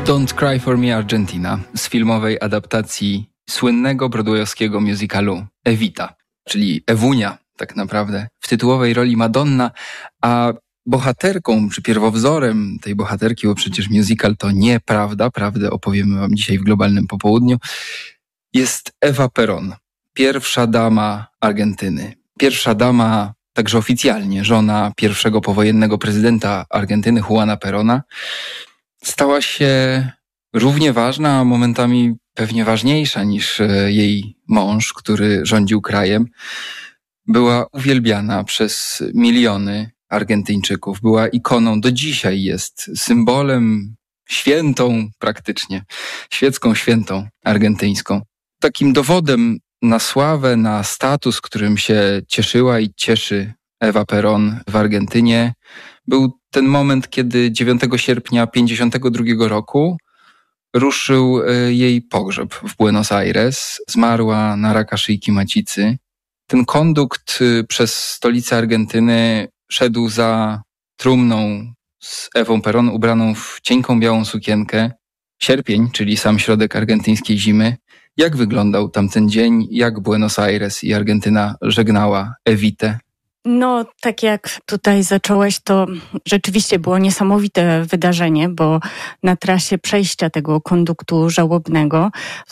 Don't Cry for Me Argentina z filmowej adaptacji słynnego broadwayowskiego musicalu Evita, czyli Ewunia tak naprawdę, w tytułowej roli Madonna, a bohaterką czy pierwowzorem tej bohaterki, bo przecież musical to nieprawda, prawdę opowiemy wam dzisiaj w Globalnym Popołudniu, jest Ewa Perón, pierwsza dama Argentyny. Pierwsza dama, także oficjalnie, żona pierwszego powojennego prezydenta Argentyny, Juana Perona. Stała się równie ważna, a momentami pewnie ważniejsza niż jej mąż, który rządził krajem. Była uwielbiana przez miliony Argentyńczyków. Była ikoną, do dzisiaj jest symbolem, świętą praktycznie, świecką świętą argentyńską. Takim dowodem na sławę, na status, którym się cieszyła i cieszy Ewa Perón w Argentynie, był ten moment, kiedy 9 sierpnia 1952 roku ruszył jej pogrzeb w Buenos Aires. Zmarła na raka szyjki macicy. Ten kondukt przez stolicę Argentyny szedł za trumną z Ewą Perón ubraną w cienką białą sukienkę. Sierpień, czyli sam środek argentyńskiej zimy. Jak wyglądał tamten dzień? Jak Buenos Aires i Argentyna żegnała Ewitę? No, tak jak tutaj zacząłeś, to rzeczywiście było niesamowite wydarzenie, bo na trasie przejścia tego konduktu żałobnego